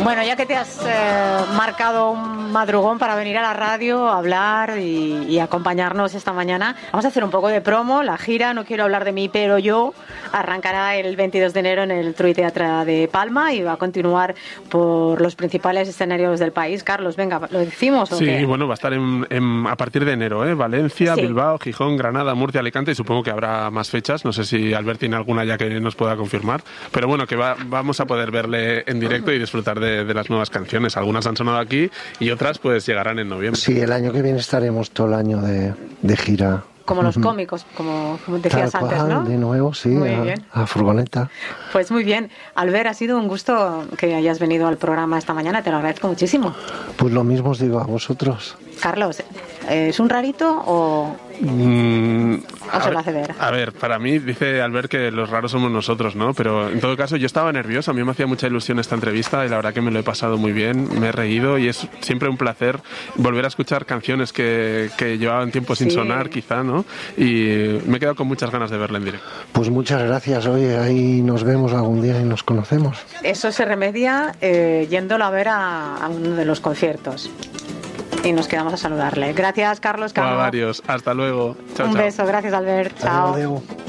Bueno, ya que te has marcado un madrugón para venir a la radio a hablar y acompañarnos esta mañana, vamos a hacer un poco de promo. La gira No quiero hablar de mí, pero yo arrancará el 22 de enero en el True Teatre de Palma y va a continuar por los principales escenarios del país. Carlos, venga, ¿lo decimos o qué? Sí, bueno, va a estar a partir de enero, Valencia, sí. Bilbao, Gijón, Granada, Murcia, Alicante, y supongo que habrá más fechas. No sé si Albert tiene alguna ya que nos pueda confirmar, pero bueno, que vamos a poder verle en directo y disfrutar de las nuevas canciones. Algunas han sonado aquí y otras pues llegarán en noviembre. Sí, el año que viene estaremos todo el año de gira. Como los cómicos, como decías antes, ¿no? De nuevo, sí, a furgoneta. Pues muy bien. Albert, ha sido un gusto que hayas venido al programa esta mañana, te lo agradezco muchísimo. Pues lo mismo os digo a vosotros. Carlos, ¿es un rarito o se lo hace ver? A ver, para mí dice Albert que los raros somos nosotros, ¿no? Pero en todo caso yo estaba nervioso, a mí me hacía mucha ilusión esta entrevista y la verdad que me lo he pasado muy bien, me he reído y es siempre un placer volver a escuchar canciones que llevaban tiempo sin sonar quizá, ¿no? Y me he quedado con muchas ganas de verla en directo. Pues muchas gracias, oye, ahí nos vemos algún día y nos conocemos. Eso se remedia yéndolo a ver a uno de los conciertos. Y nos quedamos a saludarle. Gracias, Carlos. A varios. Hasta luego. Chao, Un beso. Gracias, Albert. Chao. Adiós.